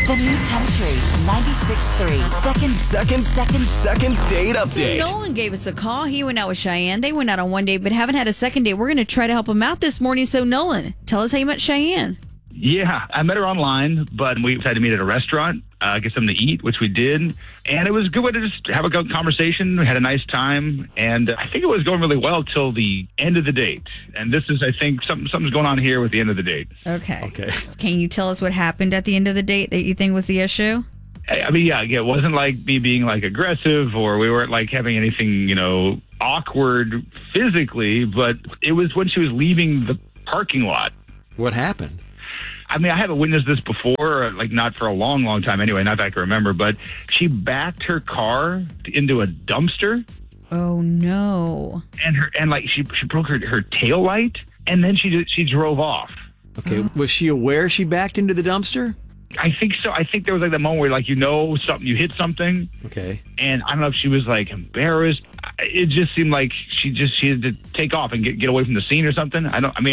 The New Country 96.3. Second date update. Nolan gave us a call. He went out with Cheyenne. They went out on one date, but haven't had a second date. We're going to try to help him out this morning. So, Nolan, tell us how you met Cheyenne. Yeah, I met her online, but we decided to meet at a restaurant, get something to eat, which we did. And it was a good way to just have a good conversation. We had a nice time. And I think it was going really well till the end of the date. And this is, I think, something's going on here with the end of the date. Okay. Can you tell us what happened at the end of the date that you think was the issue? I mean, yeah, it wasn't like me being like aggressive or we weren't like having anything, awkward physically, but it was when she was leaving the parking lot. What happened? I mean, I haven't witnessed this before, like not for a long, long time anyway, not that I can remember, but she backed her car into a dumpster. Oh, no. And she broke her tail light, and then she drove off. Okay. Was she aware she backed into the dumpster? I think so. I think there was like that moment where something, you hit something. Okay. And I don't know if she was like embarrassed. It just seemed like she had to take off and get away from the scene or something.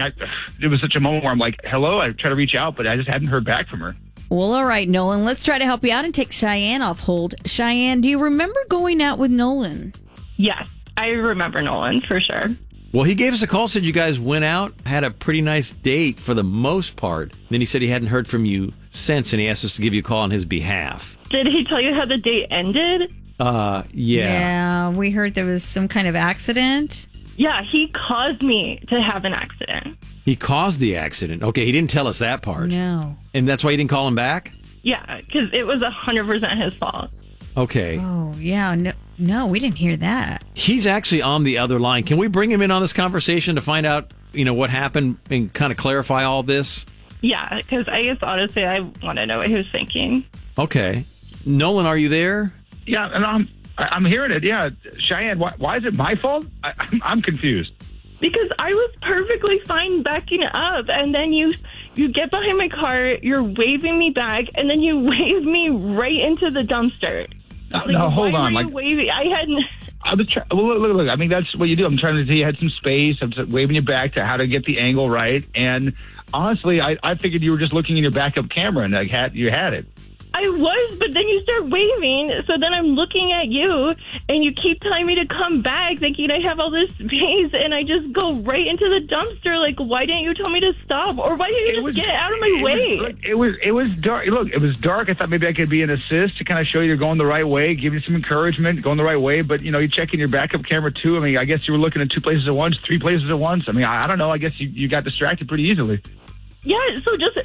It was such a moment where I'm like, hello, I try to reach out, but I just hadn't heard back from her. Well, all right, Nolan, let's try to help you out and take Cheyenne off hold. Cheyenne, do you remember going out with Nolan? Yes, I remember Nolan for sure. Well, he gave us a call, said you guys went out, had a pretty nice date for the most part. Then he said he hadn't heard from you since, and he asked us to give you a call on his behalf. Did he tell you how the date ended? Yeah. Yeah, we heard there was some kind of accident. Yeah, he caused me to have an accident. He caused the accident. Okay, he didn't tell us that part. No. And that's why you didn't call him back? Yeah, because it was 100% his fault. Okay. Oh, yeah. No, we didn't hear that. He's actually on the other line. Can we bring him in on this conversation to find out, what happened and kind of clarify all this? Yeah, because I guess honestly, I want to know what he was thinking. Okay. Nolan, are you there? Yeah, and I'm hearing it. Yeah, Cheyenne, why is it my fault? I'm confused. Because I was perfectly fine backing up, and then you get behind my car, you're waving me back, and then you wave me right into the dumpster. No, hold on. Why were you waving? I hadn't. I was look. I mean, that's what you do. I'm trying to see you had some space. I'm waving you back to how to get the angle right. And honestly, I figured you were just looking in your backup camera and you had it. I was, but then you start waving, so then I'm looking at you, and you keep telling me to come back, thinking I have all this space, and I just go right into the dumpster. Like, why didn't you tell me to stop, or why didn't you just get out of my way? It was dark. Look, it was dark. I thought maybe I could be an assist to kind of show you you're going the right way, give you some encouragement, going the right way. But you're checking your backup camera too. I mean, I guess you were looking at 2 places at once, 3 places at once. I mean, I don't know. I guess you got distracted pretty easily. Yeah. So just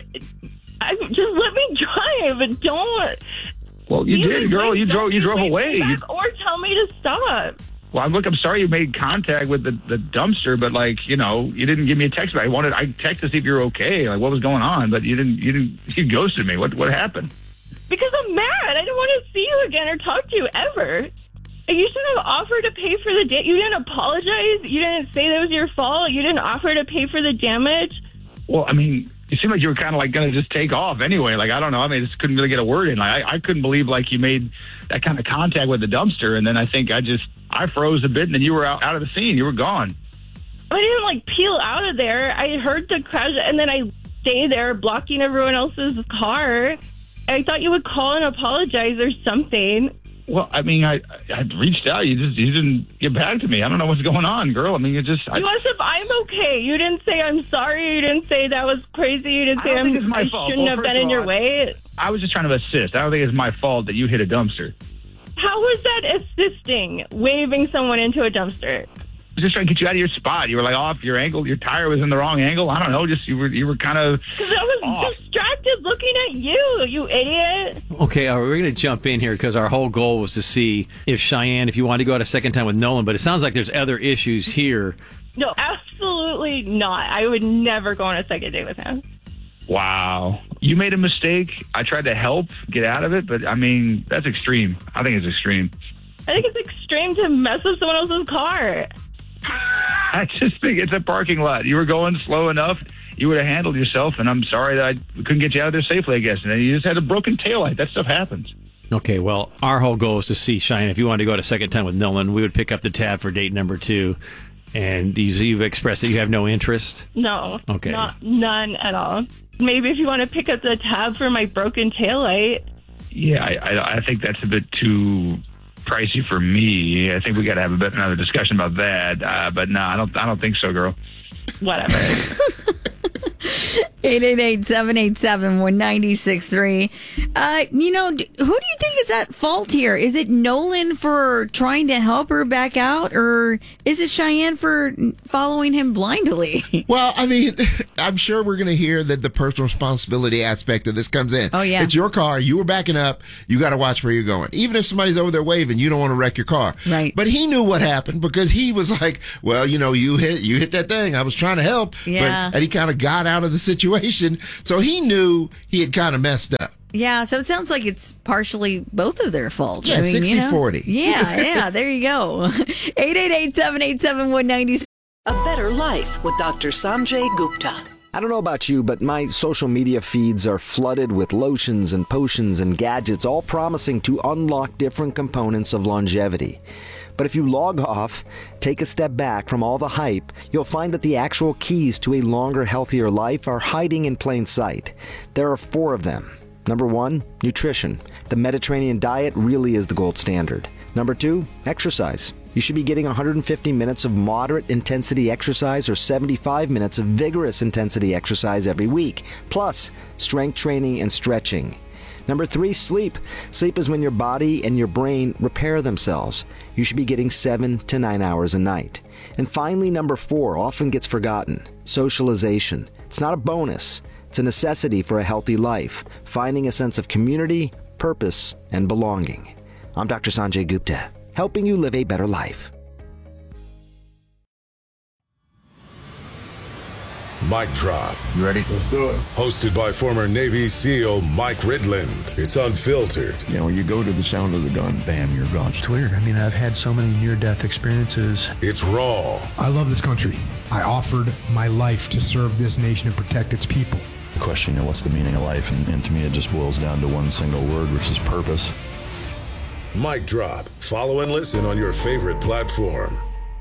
let me drive and don't. Well, you did, girl. You drove away. Or tell me to stop. Well, I'm sorry you made contact with the dumpster, but you didn't give me a text back. I texted to see if you're okay, like what was going on, but you ghosted me. What happened? Because I'm mad. I didn't want to see you again or talk to you ever. And you should have offered to pay for the date. You didn't apologize. You didn't say that was your fault. You didn't offer to pay for the damage. Well, I mean, it seemed like you were kind of like going to just take off anyway. Like, I don't know. I mean, I just couldn't really get a word in. Like, I couldn't believe you made that kind of contact with the dumpster. And then I think I froze a bit and then you were out of the scene. You were gone. I didn't peel out of there. I heard the crash and then I stayed there blocking everyone else's car. I thought you would call and apologize or something. Well, I mean, I reached out. You didn't get back to me. I don't know what's going on, girl. I mean, you asked if I'm okay. You didn't say I'm sorry. You didn't say that was crazy. You didn't say I shouldn't have been in your way. I was just trying to assist. I don't think it's my fault that you hit a dumpster. How was that assisting, waving someone into a dumpster? I was just trying to get you out of your spot. You were like off your angle. Your tire was in the wrong angle. I don't know. Just you were kind of. Because I was distracted looking at you idiot. Okay, we're going to jump in here because our whole goal was to see if Cheyenne, if you wanted to go out a second time with Nolan, but it sounds like there's other issues here. No, absolutely not. I would never go on a second date with him. Wow. You made a mistake. I tried to help get out of it, but I mean, that's extreme. I think it's extreme. I think it's extreme to mess up someone else's car. I just think it's a parking lot. You were going slow enough. You would have handled yourself, and I'm sorry that I couldn't get you out of there safely, I guess. And then you just had a broken taillight. That stuff happens. Okay, well, our whole goal is to see Cheyenne. If you wanted to go out a second time with Nolan, we would pick up the tab for date number 2. And you've expressed that you have no interest? No. Okay. None at all. Maybe if you want to pick up the tab for my broken taillight. Yeah, I think that's a bit too pricey for me. I think we got to have another discussion about that. But no, I don't think so, girl. Whatever. 888-787-1963. Who do you think is at fault here? Is it Nolan for trying to help her back out, or is it Cheyenne for following him blindly? Well, I mean, I'm sure we're going to hear that the personal responsibility aspect of this comes in. Oh, yeah. It's your car. You were backing up. You got to watch where you're going. Even if somebody's over there waving, you don't want to wreck your car. Right. But he knew what happened because he was like, well, you hit that thing. I was trying to help. Yeah. And he kind of got out of the situation. So he knew he had kind of messed up. Yeah, so it sounds like it's partially both of their fault. Yeah, 60-40. Yeah, there you go. 888-787-1963. A Better Life with Dr. Sanjay Gupta. I don't know about you, but my social media feeds are flooded with lotions and potions and gadgets, all promising to unlock different components of longevity. But if you log off, take a step back from all the hype, you'll find that the actual keys to a longer, healthier life are hiding in plain sight. There are 4 of them. Number 1, nutrition. The Mediterranean diet really is the gold standard. Number 2, exercise. You should be getting 150 minutes of moderate intensity exercise or 75 minutes of vigorous intensity exercise every week, plus strength training and stretching. Number 3, sleep. Sleep is when your body and your brain repair themselves. You should be getting 7 to 9 hours a night. And finally, number 4 often gets forgotten. Socialization. It's not a bonus. It's a necessity for a healthy life. Finding a sense of community, purpose, and belonging. I'm Dr. Sanjay Gupta, helping you live a better life. Mic Drop. You ready? Let's do it. Hosted by former Navy SEAL Mike Ridland. It's unfiltered. You know, when you go to the sound of the gun, bam, you're gone. It's weird. I mean, I've had so many near-death experiences. It's raw. I love this country. I offered my life to serve this nation and protect its people. The question, what's the meaning of life? And to me, it just boils down to one single word, which is purpose. Mic Drop. Follow and listen on your favorite platform.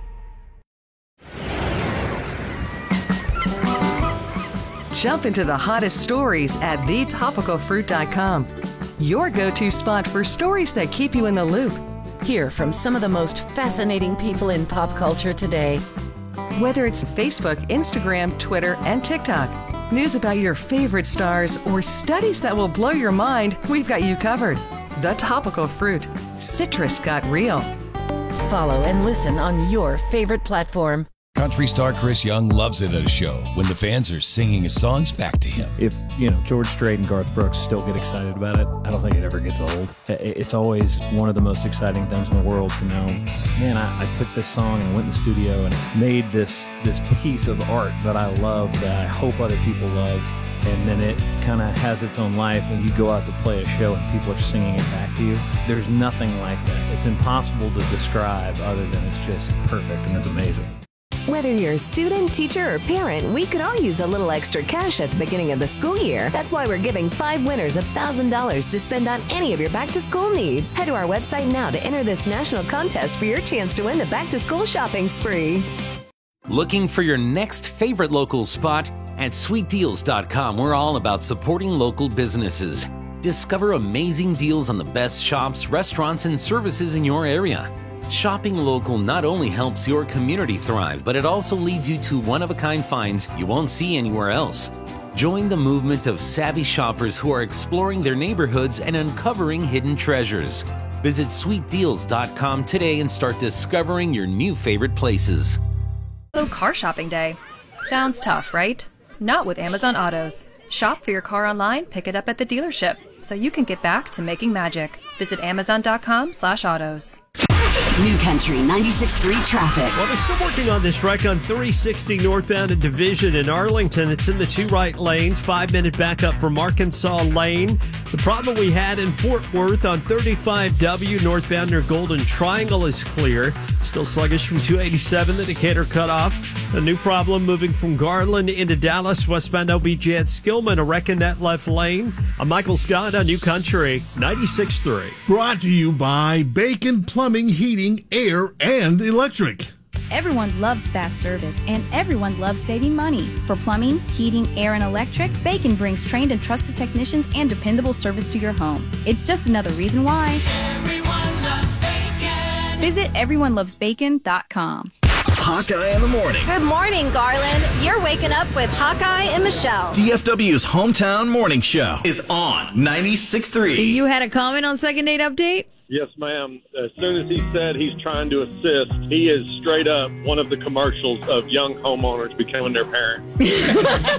Jump into the hottest stories at thetopicalfruit.com. Your go-to spot for stories that keep you in the loop. Hear from some of the most fascinating people in pop culture today. Whether it's Facebook, Instagram, Twitter, and TikTok, news about your favorite stars, or studies that will blow your mind, we've got you covered. The Topical Fruit. Citrus got real. Follow and listen on your favorite platform. Country star Chris Young loves it at a show when the fans are singing his songs back to him. If, George Strait and Garth Brooks still get excited about it, I don't think it ever gets old. It's always one of the most exciting things in the world to know, man, I took this song and went in the studio and made this piece of art that I love, that I hope other people love, and then it kind of has its own life, and you go out to play a show and people are singing it back to you. There's nothing like that. It's impossible to describe other than it's just perfect, and it's amazing. Whether you're a student, teacher, or parent, we could all use a little extra cash at the beginning of the school year. That's why we're giving 5 winners $1,000 to spend on any of your back-to-school needs. Head to our website now to enter this national contest for your chance to win the back-to-school shopping spree. Looking for your next favorite local spot? At sweetdeals.com, we're all about supporting local businesses. Discover amazing deals on the best shops, restaurants, and services in your area. Shopping local not only helps your community thrive, but it also leads you to one-of-a-kind finds you won't see anywhere else. Join the movement of savvy shoppers who are exploring their neighborhoods and uncovering hidden treasures. Visit sweetdeals.com today and start discovering your new favorite places. So car shopping day. Sounds tough, right? Not with Amazon Autos. Shop for your car online, pick it up at the dealership, so you can get back to making magic. Visit amazon.com/autos. New Country 96.3 traffic. Well, they're still working on this wreck on 360 northbound and Division in Arlington. It's in the 2 right lanes. 5-minute backup from Arkansas Lane. The problem we had in Fort Worth on 35W northbound near Golden Triangle is clear. Still sluggish from 287, the Decatur cutoff. A new problem moving from Garland into Dallas, westbound OBJ at Skillman, a wreck in that left lane. I'm Michael Scott on New Country 96.3. Brought to you by Bacon Plumbing, Heating, Air, and Electric. Everyone loves fast service, and everyone loves saving money. For plumbing, heating, air, and electric, Bacon brings trained and trusted technicians and dependable service to your home. It's just another reason why everyone loves bacon. Visit everyonelovesbacon.com. Hawkeye in the morning. Good morning, Garland. You're waking up with Hawkeye and Michelle. DFW's hometown morning show is on 96.3. You had a comment on Second Date Update? Yes, ma'am. As soon as he said he's trying to assist, he is straight up one of the commercials of young homeowners becoming their parents.